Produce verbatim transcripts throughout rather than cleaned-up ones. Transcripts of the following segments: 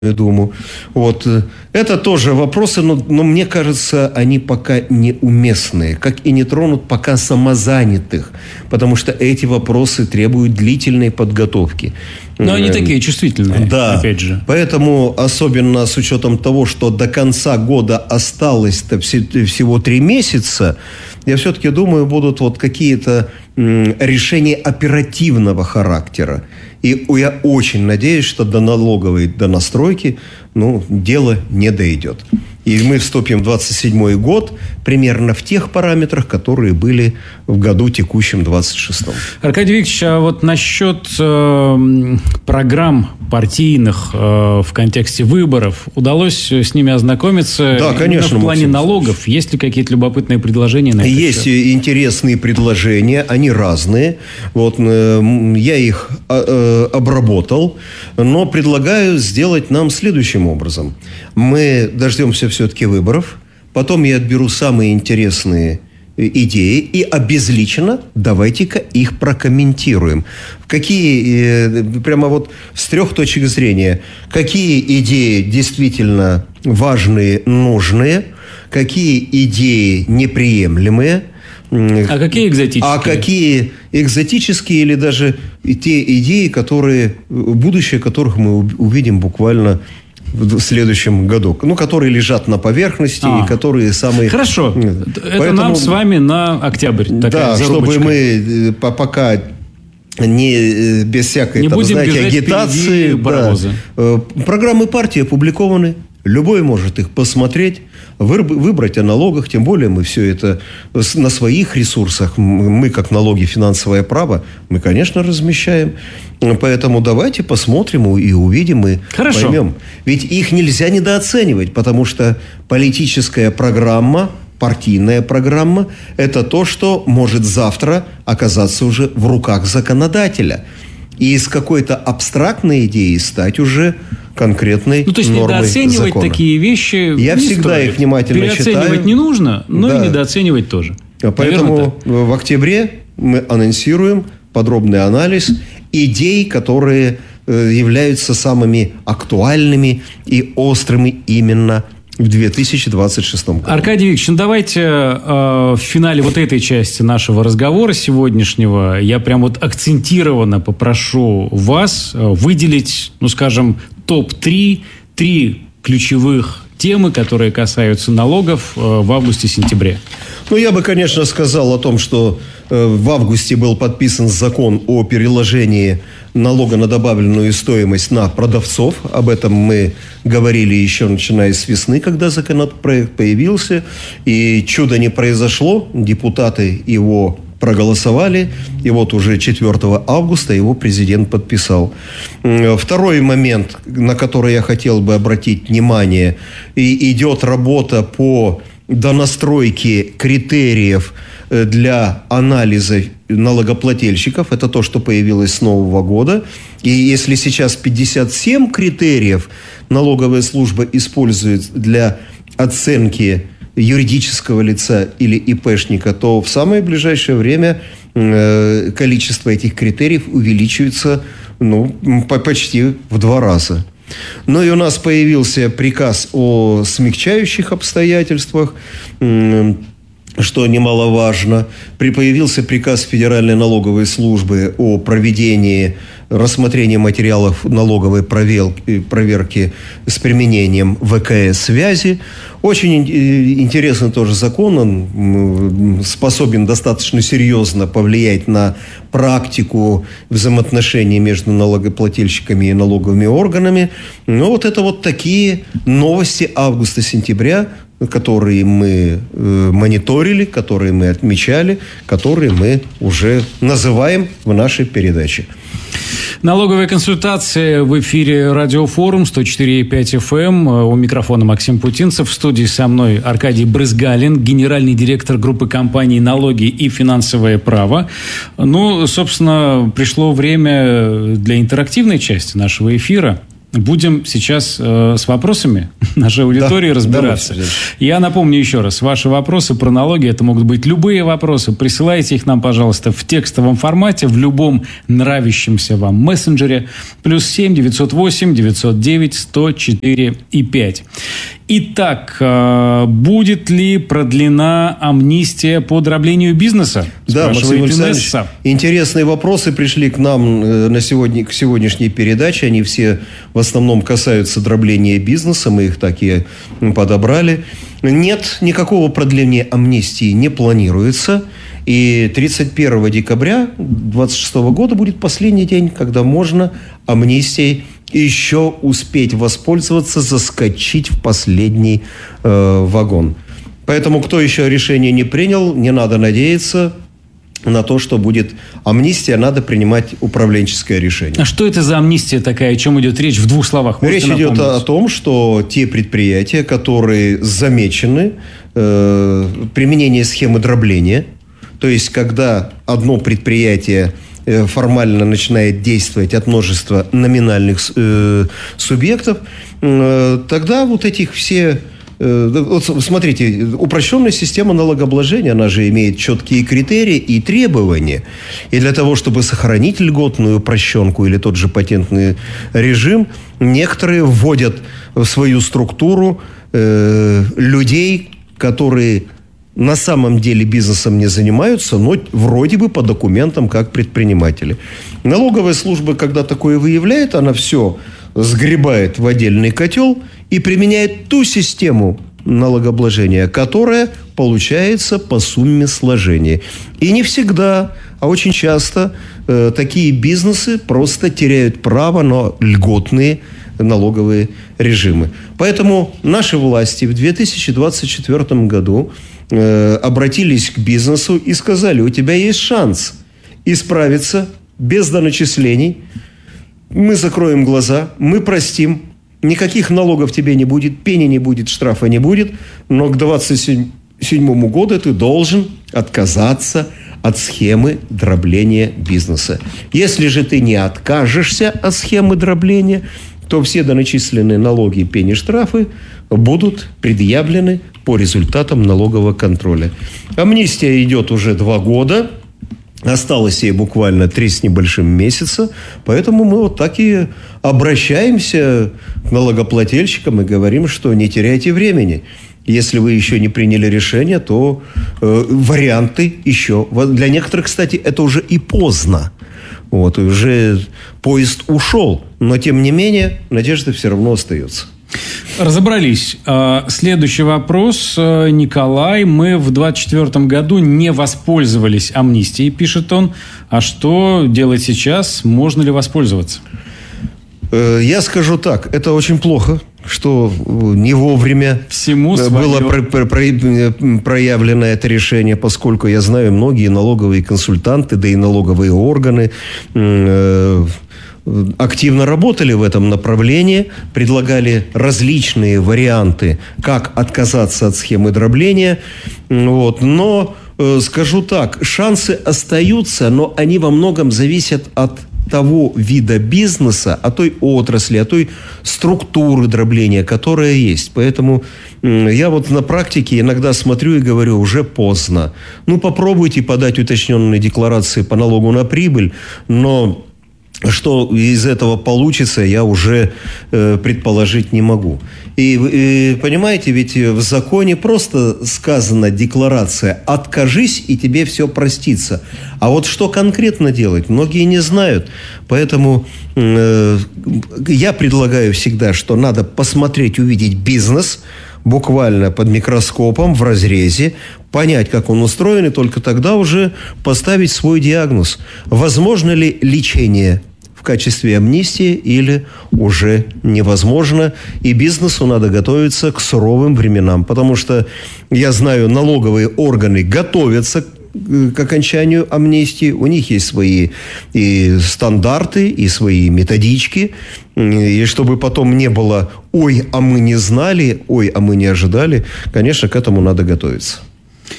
Думу. Вот. Это тоже вопросы, но, но мне кажется, они пока неуместные, как и не тронут пока самозанятых, потому что эти вопросы требуют длительной подготовки. Но они такие чувствительные, да, опять же. Поэтому, особенно с учетом того, что до конца года осталось-то всего три месяца, я все-таки думаю, будут вот какие-то м, решения оперативного характера. И я очень надеюсь, что до налоговой, до настройки, ну, дело не дойдет. И мы вступим в двадцать седьмой год примерно в тех параметрах, которые были в году текущем двадцать шестом. Аркадий Викторович, а вот насчет э, программ партийных э, в контексте выборов, удалось с ними ознакомиться? Да, конечно. В плане налогов, есть ли какие-то любопытные предложения на это? Есть счет? Интересные предложения, они разные. Вот, э, я их э, обработал, но предлагаю сделать нам следующим образом. Мы дождемся все-таки выборов, потом я отберу самые интересные идеи и обезличенно давайте-ка их прокомментируем. Какие, прямо вот с трех точек зрения, какие идеи действительно важные, нужные, какие идеи неприемлемые, а какие экзотические? А какие экзотические или даже те идеи, которые, будущее которых мы увидим буквально в следующем году, ну, которые лежат на поверхности а. и которые самые... Хорошо, это Поэтому... нам с вами на октябрь такая да, зарубочка. Чтобы мы пока не без всякой, не там, будем знаете, агитации. Да, программы партии опубликованы, любой может их посмотреть, выбрать о налогах, тем более мы все это на своих ресурсах, мы как налоги, финансовое право, мы, конечно, размещаем. Поэтому давайте посмотрим и увидим, и Хорошо. поймем. Ведь их нельзя недооценивать, потому что политическая программа, партийная программа – это то, что может завтра оказаться уже в руках законодателя. И из какой-то абстрактной идеи стать уже конкретной ну, то есть нормой недооценивать закона. Такие вещи Я не всегда стоит. Их внимательно Переоценивать читаю. Переоценивать не нужно, но да. и недооценивать тоже. Поэтому в октябре мы анонсируем подробный анализ идей, которые являются самыми актуальными и острыми именно в две тысячи двадцать шестом году. Аркадий Викторович, ну давайте э, в финале вот этой части нашего разговора сегодняшнего я прям вот акцентированно попрошу вас выделить, ну скажем, топ три, три ключевых темы, которые касаются налогов э, в августе-сентябре. Ну, я бы, конечно, сказал о том, что э, в августе был подписан закон о переложении налога на добавленную стоимость на продавцов. Об этом мы говорили еще начиная с весны, когда законопроект появился. И чудо не произошло. Депутаты его проголосовали. И вот уже четвёртого августа его президент подписал. Второй момент, на который я хотел бы обратить внимание. И идет работа по донастройке критериев для анализа налогоплательщиков. Это то, что появилось с нового года. И если сейчас пятьдесят семь критериев налоговая служба использует для оценки юридического лица или ИПшника, то в самое ближайшее время э, количество этих критериев увеличивается ну, почти в два раза. Ну и у нас появился приказ о смягчающих обстоятельствах, что немаловажно. Появился приказ Федеральной налоговой службы о проведении рассмотрения материалов налоговой проверки с применением ВКС-связи. Очень интересный тоже закон. Он способен достаточно серьезно повлиять на практику взаимоотношений между налогоплательщиками и налоговыми органами. Но вот это вот такие новости августа-сентября, которые мы э, мониторили, которые мы отмечали, которые мы уже называем в нашей передаче. Налоговая консультация в эфире Радиофорум сто четыре и пять эф эм. У микрофона Максим Путинцев. В студии со мной Аркадий Брызгалин, генеральный директор группы компаний «Налоги и финансовое право». Ну, собственно, пришло время для интерактивной части нашего эфира. будем сейчас э, с вопросами нашей аудитории да, разбираться. Да, Я напомню еще раз, ваши вопросы про налоги, это могут быть любые вопросы. Присылайте их нам, пожалуйста, в текстовом формате, в любом нравящемся вам мессенджере. Плюс семь девятьсот восемь девятьсот девять сто четыре и пять. Итак, э, будет ли продлена амнистия по дроблению бизнеса? Да, Максим Александрович, интересные вопросы пришли к нам на сегодня, к сегодняшней передаче. Они все в основном касаются дробления бизнеса. Мы их так и подобрали. Нет, никакого продления амнистии не планируется. И тридцать первого декабря две тысячи двадцать шестого года будет последний день, когда можно амнистией еще успеть воспользоваться, заскочить в последний э, вагон. Поэтому, кто еще решение не принял, не надо надеяться на то, что будет амнистия, надо принимать управленческое решение. А что это за амнистия такая? О чем идет речь в двух словах? Можете речь напомнить? Идет о том, что те предприятия, которые замечены э, применение схемы дробления, то есть когда одно предприятие формально начинает действовать от множества номинальных э, субъектов, э, тогда вот этих все... Э, вот смотрите, упрощенная система налогообложения, она же имеет четкие критерии и требования. И для того, чтобы сохранить льготную упрощенку или тот же патентный режим, некоторые вводят в свою структуру э, людей, которые... на самом деле бизнесом не занимаются, но вроде бы по документам как предприниматели. Налоговая служба, когда такое выявляет, она все сгребает в отдельный котел и применяет ту систему налогообложения, которая получается по сумме сложения. И не всегда, а очень часто э, такие бизнесы просто теряют право на льготные налоговые режимы. Поэтому наши власти в две тысячи двадцать четвёртом году обратились к бизнесу и сказали: у тебя есть шанс исправиться без доначислений. Мы закроем глаза, мы простим, никаких налогов тебе не будет, пени не будет, штрафа не будет, но к двадцать седьмому году ты должен отказаться от схемы дробления бизнеса. Если же ты не откажешься от схемы дробления, то все доначисленные налоги, пени, штрафы будут предъявлены по результатам налогового контроля. Амнистия идет уже два года. Осталось ей буквально три с небольшим месяца. Поэтому мы вот так и обращаемся к налогоплательщикам и говорим, что не теряйте времени. Если вы еще не приняли решение, то э, варианты еще. Для некоторых, кстати, это уже и поздно. Вот, уже поезд ушел. Но, тем не менее, надежда все равно остается. Разобрались. Следующий вопрос. Николай. Мы в двадцать четвёртом году не воспользовались амнистией, пишет он. А что делать сейчас? Можно ли воспользоваться? Я скажу так. Это очень плохо, что не вовремя Всему было про- про- про- проявлено это решение, поскольку я знаю, многие налоговые консультанты, да и налоговые органы э- активно работали в этом направлении, предлагали различные варианты, как отказаться от схемы дробления. Вот. Но, э, скажу так, шансы остаются, но они во многом зависят от того вида бизнеса, от той отрасли, от той структуры дробления, которая есть. Поэтому э, я вот на практике иногда смотрю и говорю: уже поздно. Ну, попробуйте подать уточненные декларации по налогу на прибыль, но... что из этого получится, я уже э, предположить не могу. И, и понимаете, ведь в законе просто сказано декларация: откажись, и тебе все простится. А вот что конкретно делать, многие не знают. Поэтому э, я предлагаю всегда, что надо посмотреть, увидеть бизнес буквально под микроскопом, в разрезе, понять, как он устроен, и только тогда уже поставить свой диагноз. Возможно ли лечение в качестве амнистии или уже невозможно. И бизнесу надо готовиться к суровым временам. Потому что, я знаю, налоговые органы готовятся к окончанию амнистии. У них есть свои и стандарты, и свои методички. И чтобы потом не было «ой, а мы не знали», «ой, а мы не ожидали», конечно, к этому надо готовиться.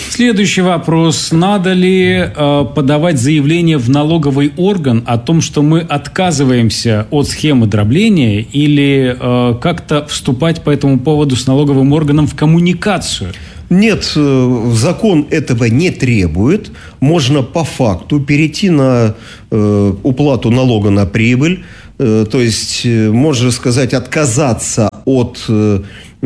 Следующий вопрос. Надо ли э, подавать заявление в налоговый орган о том, что мы отказываемся от схемы дробления, или э, как-то вступать по этому поводу с налоговым органом в коммуникацию? Нет, закон этого не требует. Можно по факту перейти на э, уплату налога на прибыль. Э, то есть, можно сказать, отказаться от э,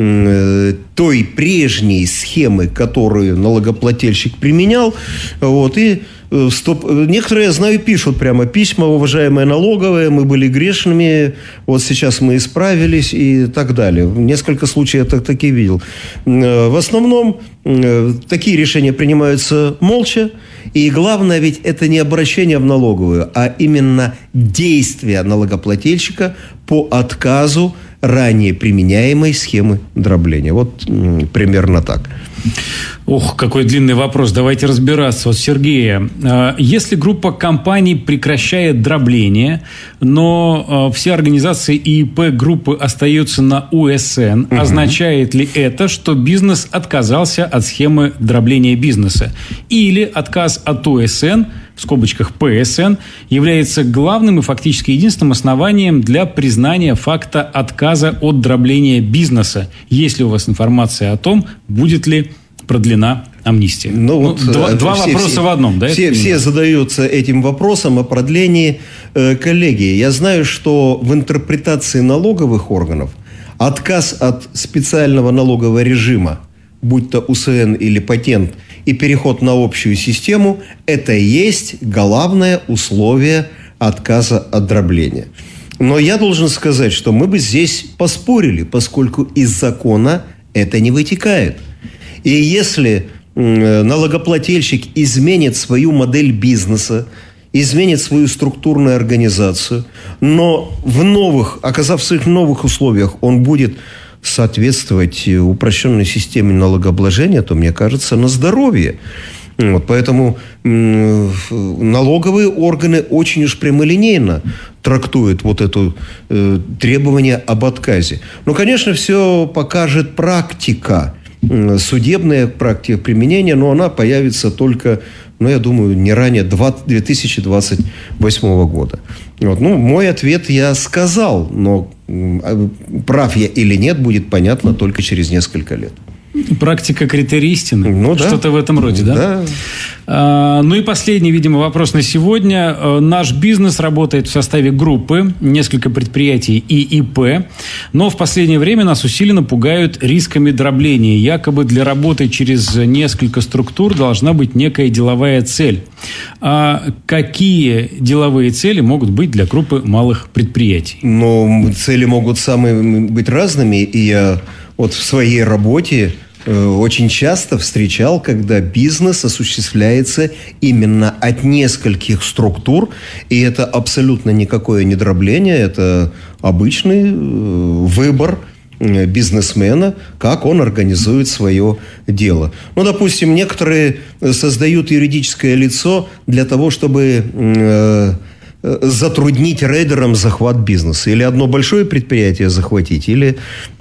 э, той прежней схемы, которую налогоплательщик применял. Вот, и э, стоп. Некоторые, я знаю, пишут прямо письма: уважаемые налоговые, мы были грешными, вот сейчас мы исправились и так далее. Несколько случаев я такие видел. Э, в основном э, такие решения принимаются молча. И главное, ведь это не обращение в налоговую, а именно действия налогоплательщика по отказу ранее применяемой схемы дробления. Вот м, примерно так. Ох, какой длинный вопрос. Давайте разбираться. Вот, Сергея, если группа компаний прекращает дробление, но все организации и ИП группы остаются на УСН, угу. означает ли это, что бизнес отказался от схемы дробления бизнеса? Или отказ от УСН, в скобочках ПСН, является главным и фактически единственным основанием для признания факта отказа от дробления бизнеса? Есть ли у вас информация о том, будет ли продлена амнистия? Ну, вот, ну, два все, два вопроса все, в одном, да? Все, все задаются этим вопросом о продлении. Э, коллеги, я знаю, что в интерпретации налоговых органов отказ от специального налогового режима, будь то УСН или патент, и переход на общую систему, это и есть главное условие отказа от дробления. Но я должен сказать, что мы бы здесь поспорили, поскольку из закона это не вытекает. И если налогоплательщик изменит свою модель бизнеса, изменит свою структурную организацию, но в новых, оказавшись в новых условиях, он будет соответствовать упрощенной системе налогообложения, то, мне кажется, на здоровье. Вот, поэтому м- налоговые органы очень уж прямолинейно трактуют вот это э, требование об отказе. Но, конечно, все покажет практика, э, судебная практика применения, но она появится только, ну, я думаю, не ранее две тысячи двадцать восьмого года. Вот. Ну, мой ответ я сказал, но э, прав я или нет, будет понятно только через несколько лет. Практика критерий истины. Ну, да. Что-то в этом роде, да? Да. А, ну и последний, видимо, вопрос на сегодня. А, наш бизнес работает в составе группы, несколько предприятий и ИП, но в последнее время нас усиленно пугают рисками дробления. Якобы для работы через несколько структур должна быть некая деловая цель. А какие деловые цели могут быть для группы малых предприятий? Но цели могут самые быть разными, и я вот в своей работе очень часто встречал, когда бизнес осуществляется именно от нескольких структур, и это абсолютно никакое не дробление, это обычный выбор бизнесмена, как он организует свое дело. Ну, допустим, некоторые создают юридическое лицо для того, чтобы затруднить рейдерам захват бизнеса. Или одно большое предприятие захватить, или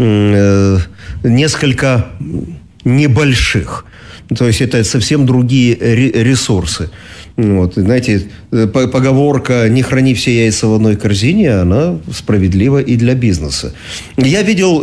э, несколько небольших. То есть, это совсем другие ресурсы. Вот. Знаете, поговорка «не храни все яйца в одной корзине», она справедлива и для бизнеса. Я видел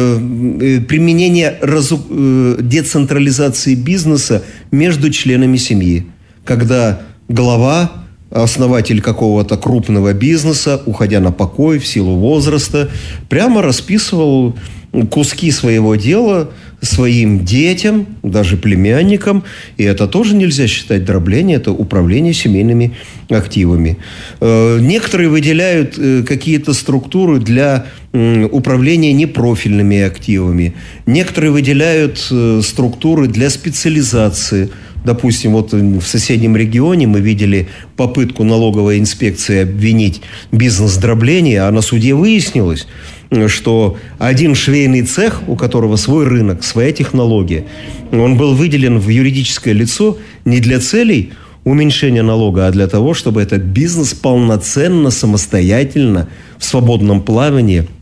э, применение разу, э, децентрализации бизнеса между членами семьи, когда глава, основатель какого-то крупного бизнеса, уходя на покой в силу возраста, прямо расписывал куски своего дела своим детям, даже племянникам. И это тоже нельзя считать дроблением, это управление семейными активами. Некоторые выделяют какие-то структуры для управления непрофильными активами. Некоторые выделяют структуры для специализации. Допустим, вот в соседнем регионе мы видели попытку налоговой инспекции обвинить бизнес в дроблении, а на суде выяснилось, что один швейный цех, у которого свой рынок, своя технология, он был выделен в юридическое лицо не для целей уменьшения налога, а для того, чтобы этот бизнес полноценно, самостоятельно, в свободном плавании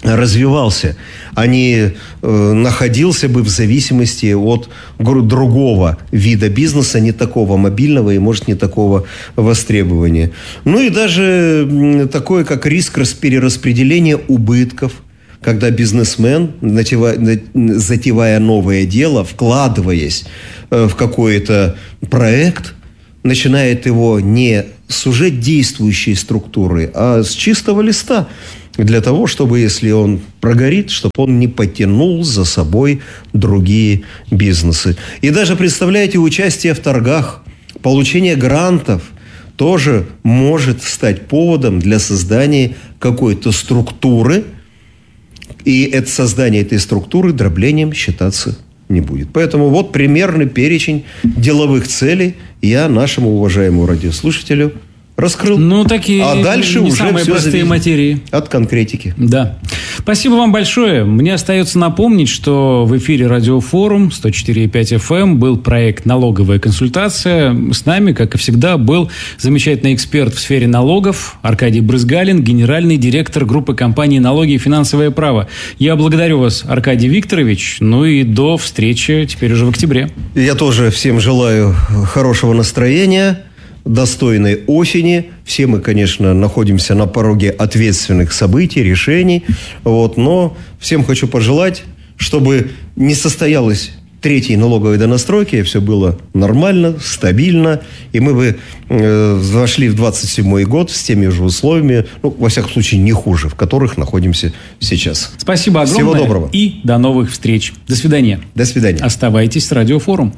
развивался, а не э, находился бы в зависимости от другого вида бизнеса, не такого мобильного и, может, не такого востребования. Ну и даже такое, как риск перераспределения убытков, когда бизнесмен, затевая новое дело, вкладываясь в какой-то проект, начинает его не с уже действующей структуры, а с чистого листа, для того, чтобы, если он прогорит, чтобы он не потянул за собой другие бизнесы. И даже, представляете, участие в торгах, получение грантов тоже может стать поводом для создания какой-то структуры, и это создание этой структуры дроблением считаться не будет. Поэтому вот примерный перечень деловых целей я нашему уважаемому радиослушателю раскрыл. Ну, такие а дальше не уже самые все простые материи. От конкретики. Да. Спасибо вам большое. Мне остается напомнить, что в эфире Радиофорум сто четыре и пять эф эм был проект «Налоговая консультация». С нами, как и всегда, был замечательный эксперт в сфере налогов Аркадий Брызгалин, генеральный директор группы компании «Налоги и финансовое право». Я благодарю вас, Аркадий Викторович. Ну и до встречи теперь уже в октябре. Я тоже всем желаю хорошего настроения, достойной осени. Все мы, конечно, находимся на пороге ответственных событий, решений. Вот, но всем хочу пожелать, чтобы не состоялось третьей налоговой донастройки, все было нормально, стабильно, и мы бы э, вошли в двадцать седьмой год с теми же условиями, ну, во всяком случае, не хуже, в которых находимся сейчас. Спасибо огромное. Всего доброго. И до новых встреч. До свидания. До свидания. Оставайтесь с Радиофорум.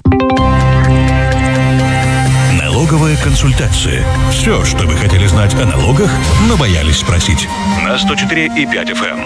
Налоговая консультация. Все, что вы хотели знать о налогах, но боялись спросить. На сто четыре и пять эф эм.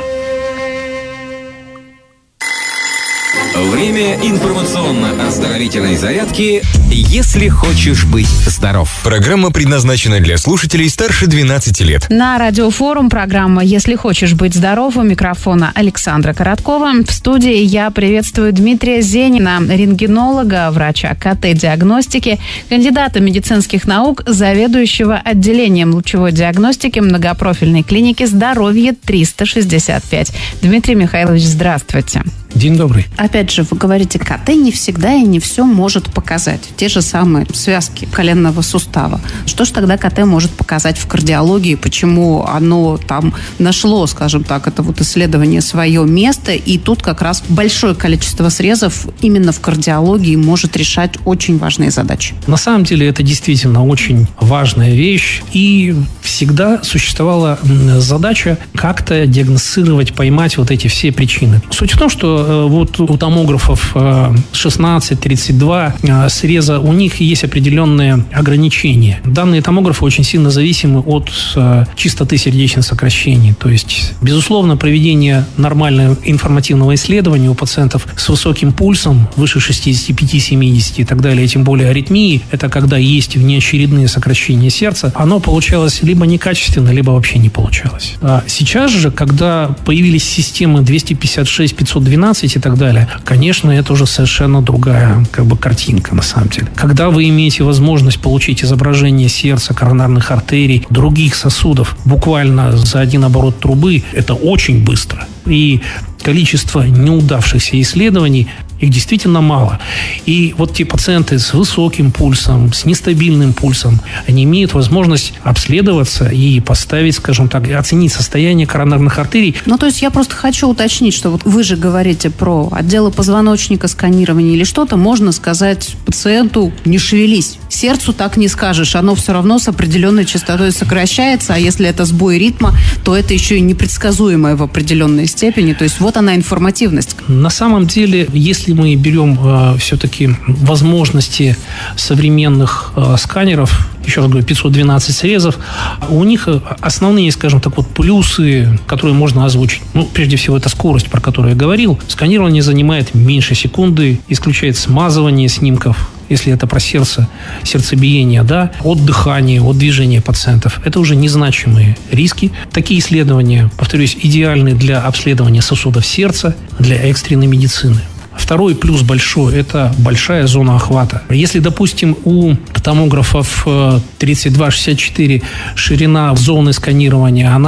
Время информационно-оздоровительной зарядки «Если хочешь быть здоров». Программа предназначена для слушателей старше двенадцати лет. На Радиофорум программа «Если хочешь быть здоров», у микрофона Александра Короткова. В студии я приветствую Дмитрия Зенина, рентгенолога, врача ка тэ-диагностики, кандидата медицинских наук, заведующего отделением лучевой диагностики многопрофильной клиники «Здоровье триста шестьдесят пять». Дмитрий Михайлович, здравствуйте. День добрый. Опять же, вы говорите, ка тэ не всегда и не все может показать. Те же самые связки коленного сустава. Что же тогда ка тэ может показать в кардиологии? Почему оно там нашло, скажем так, это вот исследование свое место? И тут как раз большое количество срезов именно в кардиологии может решать очень важные задачи. На самом деле это действительно очень важная вещь. И всегда существовала задача как-то диагностировать, поймать вот эти все причины. Суть в том, что вот у томографов шестнадцать тридцать два среза, у них есть определенные ограничения. Данные томографы очень сильно зависимы от частоты сердечных сокращений. То есть, безусловно, проведение нормального информативного исследования у пациентов с высоким пульсом, выше шестьдесят пять семьдесят и так далее, тем более аритмии, это когда есть внеочередные сокращения сердца, оно получалось либо некачественно, либо вообще не получалось. А сейчас же, когда появились системы двести пятьдесят шесть пятьсот двенадцать и так далее, конечно, это уже совершенно другая как бы картинка на самом деле. Когда вы имеете возможность получить изображение сердца, коронарных артерий, других сосудов буквально за один оборот трубы, это очень быстро. И количество неудавшихся исследований, их действительно мало. И вот те пациенты с высоким пульсом, с нестабильным пульсом, они имеют возможность обследоваться и поставить, скажем так, оценить состояние коронарных артерий. Ну, то есть я просто хочу уточнить, что вот вы же говорите про отделы позвоночника, сканирование или что-то, можно сказать пациенту: не шевелись. Сердцу так не скажешь, оно все равно с определенной частотой сокращается, а если это сбой ритма, то это еще и непредсказуемое в определенной степени. То есть вот она информативность. На самом деле, если мы берем э, все-таки возможности современных э, сканеров, еще раз говорю, пятьсот двенадцать срезов, у них основные, скажем так, вот плюсы, которые можно озвучить. Ну, прежде всего, это скорость, про которую я говорил. Сканирование занимает меньше секунды, исключает смазывание снимков, если это про сердце, сердцебиение, да, от дыхания, от движения пациентов. Это уже незначимые риски. Такие исследования, повторюсь, идеальны для обследования сосудов сердца, для экстренной медицины. Второй плюс большой – это большая зона охвата. Если, допустим, у томографов тридцать два шестьдесят четыре ширина зоны сканирования, она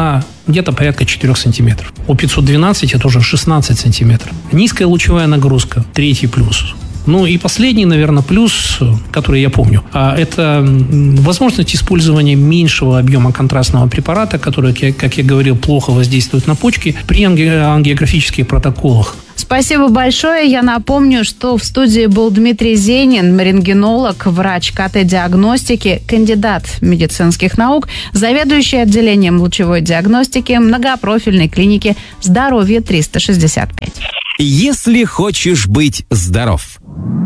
где-то порядка четыре сантиметров. У пятьсот двенадцать это уже шестнадцать сантиметров. Низкая лучевая нагрузка, третий плюс. Ну и последний, наверное, плюс, который я помню, это возможность использования меньшего объема контрастного препарата, который, как я говорил, плохо воздействует на почки при ангиографических протоколах. Спасибо большое. Я напомню, что в студии был Дмитрий Зенин, рентгенолог, врач КТ-диагностики, кандидат медицинских наук, заведующий отделением лучевой диагностики многопрофильной клиники «Здоровье триста шестьдесят пять». Если хочешь быть здоров.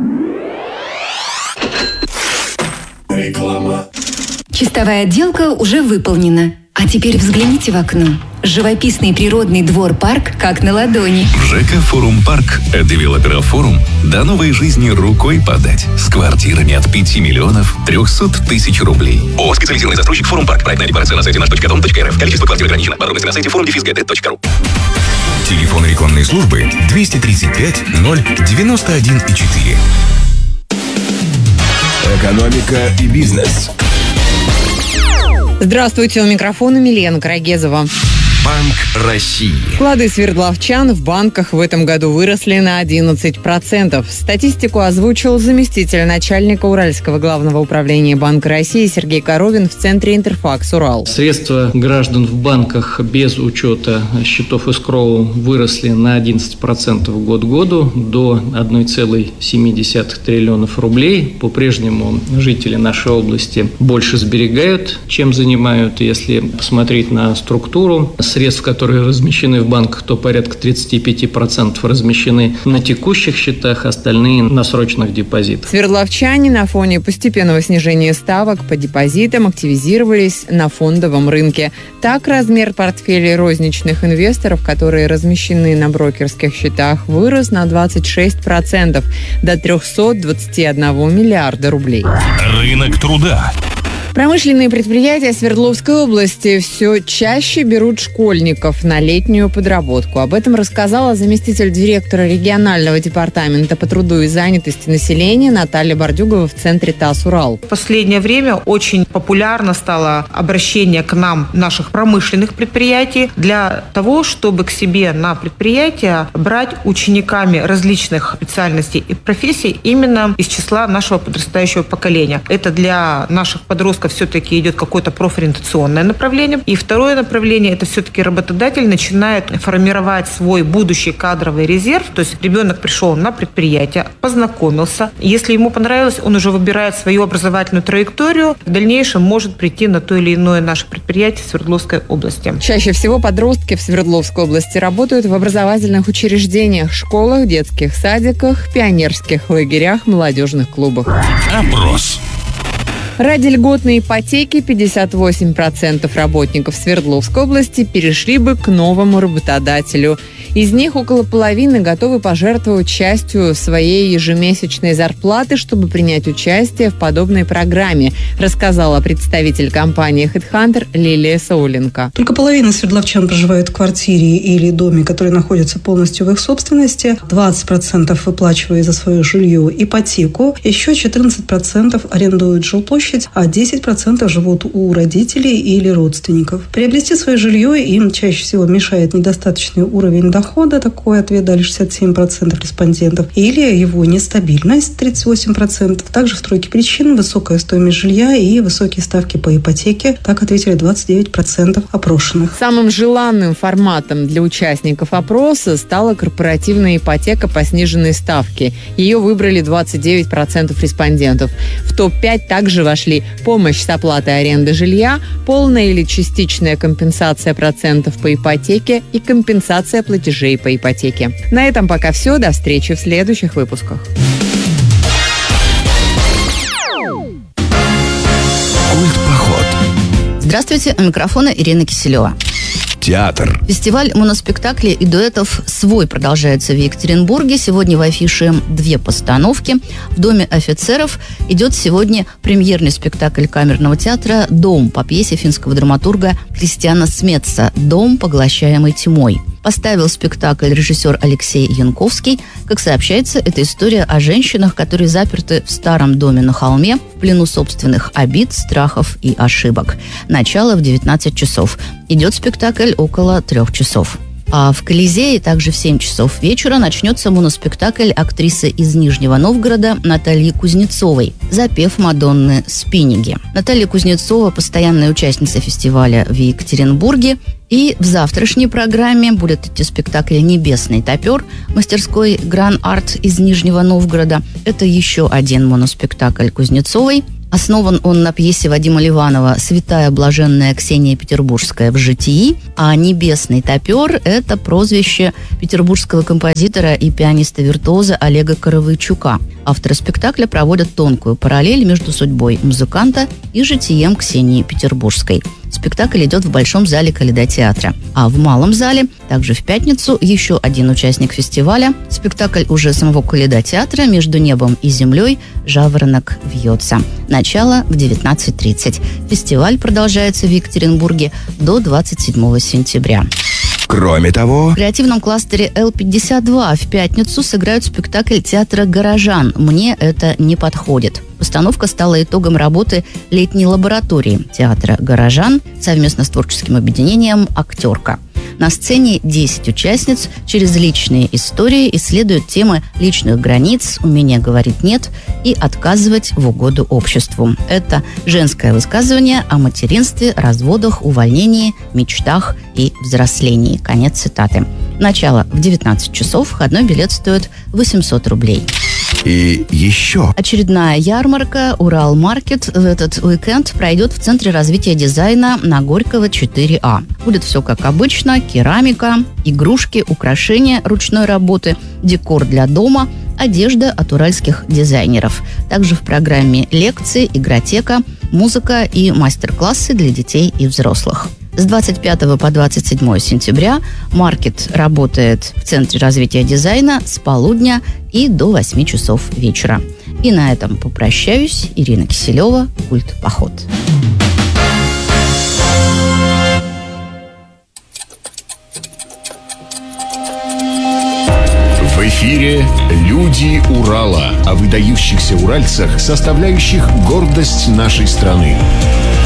Реклама. Чистовая отделка уже выполнена. А теперь взгляните в окно. Живописный природный двор-парк как на ладони. В ЖЭК «Форум Парк» от девелопера «Форум» до новой жизни рукой подать. С квартирами от пяти миллионов трехсот тысяч рублей. ООО «Специализированный застройщик «Форум Парк». Проектная репарация на сайте наш точка дом точка эр эф. Количество квартир ограничено. Подробности на сайте форум дефис гэ дэ точка ру. Телефон рекламной службы двести тридцать пять ноль девяносто один четыре. Экономика и бизнес. Здравствуйте, у микрофона Милена Карагезова. Банк России. Вклады свердловчан в банках в этом году выросли на одиннадцать процентов. Статистику озвучил заместитель начальника Уральского главного управления Банка России Сергей Коровин в центре «Интерфакс Урал». Средства граждан в банках без учета счетов эскроу выросли на одиннадцать процентов год к году до одна целая семь десятых триллионов рублей. По-прежнему жители нашей области больше сберегают, чем занимают. Если посмотреть на структуру средств, которые размещены в банках, то порядка тридцать пять процентов размещены на текущих счетах, остальные на срочных депозитах. Свердловчане на фоне постепенного снижения ставок по депозитам активизировались на фондовом рынке. Так, размер портфелей розничных инвесторов, которые размещены на брокерских счетах, вырос на двадцать шесть процентов до триста двадцать один миллиарда рублей. Рынок труда. Промышленные предприятия Свердловской области все чаще берут школьников на летнюю подработку. Об этом рассказала заместитель директора регионального департамента по труду и занятости населения Наталья Бордюгова в центре ТАСС «Урал». В последнее время очень популярно стало обращение к нам наших промышленных предприятий для того, чтобы к себе на предприятие брать учениками различных специальностей и профессий именно из числа нашего подрастающего поколения. Это для наших подростков все-таки идет какое-то профориентационное направление. И второе направление – это все-таки работодатель начинает формировать свой будущий кадровый резерв. То есть ребенок пришел на предприятие, познакомился. Если ему понравилось, он уже выбирает свою образовательную траекторию. В дальнейшем может прийти на то или иное наше предприятие Свердловской области. Чаще всего подростки в Свердловской области работают в образовательных учреждениях, школах, детских садиках, пионерских лагерях, молодежных клубах. Опрос. Ради льготной ипотеки пятьдесят восемь процентов работников Свердловской области перешли бы к новому работодателю. Из них около половины готовы пожертвовать частью своей ежемесячной зарплаты, чтобы принять участие в подобной программе, рассказала представитель компании HeadHunter Лилия Сауленко. Только половина свердловчан проживают в квартире или доме, которые находятся полностью в их собственности. двадцать процентов выплачивают за свое жилье ипотеку. Еще четырнадцать процентов арендуют жилплощадь, а десять процентов живут у родителей или родственников. Приобрести свое жилье им чаще всего мешает недостаточный уровень дохода. дохода, такой ответ дали шестьдесят семь процентов респондентов, или его нестабильность, тридцать восемь процентов. Также в тройке причин высокая стоимость жилья и высокие ставки по ипотеке. Так ответили двадцать девять процентов опрошенных. Самым желанным форматом для участников опроса стала корпоративная ипотека по сниженной ставке. Ее выбрали двадцать девять процентов респондентов. В топ пять также вошли помощь с оплатой аренды жилья, полная или частичная компенсация процентов по ипотеке и компенсация платежей по ипотеке. На этом пока все. До встречи в следующих выпусках. Культпоход. Здравствуйте, у микрофона Ирина Киселева. Театр. Фестиваль моноспектаклей и дуэтов «Свой» продолжается в Екатеринбурге. Сегодня в афише две постановки. В Доме офицеров идет сегодня премьерный спектакль камерного театра «Дом» по пьесе финского драматурга Кристиана Смеца «Дом, поглощаемый тьмой». Поставил спектакль режиссер Алексей Янковский. Как сообщается, это история о женщинах, которые заперты в старом доме на холме, в плену собственных обид, страхов и ошибок. Начало в девятнадцать часов. Идет спектакль около трех часов. А в Колизее также в семь часов вечера начнется моноспектакль актрисы из Нижнего Новгорода Натальи Кузнецовой «Запев Мадонны Спинниги». Наталья Кузнецова – постоянная участница фестиваля в Екатеринбурге. И в завтрашней программе будет идти спектакль «Небесный топер» мастерской Гран Арт из Нижнего Новгорода. Это еще один моноспектакль Кузнецовой. Основан он на пьесе Вадима Ливанова «Святая блаженная Ксения Петербургская в житии», а «Небесный топер» – это прозвище петербургского композитора и пианиста-виртуоза Олега Коровойчука. Авторы спектакля проводят тонкую параллель между судьбой музыканта и житием Ксении Петербургской. Спектакль идет в Большом зале Калейдотеатра. А в Малом зале, также в пятницу, еще один участник фестиваля. Спектакль уже самого Калейдотеатра «Между небом и землей. Жаворонок вьется». Начало в девятнадцать тридцать. Фестиваль продолжается в Екатеринбурге до двадцать седьмого сентября. Кроме того, в креативном кластере Эл пятьдесят два в пятницу сыграют спектакль театра «Горожан». «Мне это не подходит». Постановка стала итогом работы летней лаборатории театра «Горожан» совместно с творческим объединением «Актерка». На сцене десять участниц через личные истории исследуют темы личных границ, умения говорить «нет» и отказывать в угоду обществу. Это женское высказывание о материнстве, разводах, увольнении, мечтах и взрослении. Конец цитаты. Начало в девятнадцать часов. Входной билет стоит восемьсот рублей. И еще. Очередная ярмарка «Урал-маркет» в этот уикенд пройдет в Центре развития дизайна на Горького четыре А. Будет все как обычно: керамика, игрушки, украшения ручной работы, декор для дома, одежда от уральских дизайнеров. Также в программе лекции, игротека, музыка и мастер-классы для детей и взрослых. С двадцать пятого по двадцать седьмое сентября маркет работает в Центре развития дизайна с полудня и до восьми часов вечера. И на этом попрощаюсь. Ирина Киселева, «Культ Поход». В эфире «Люди Урала» о выдающихся уральцах, составляющих гордость нашей страны.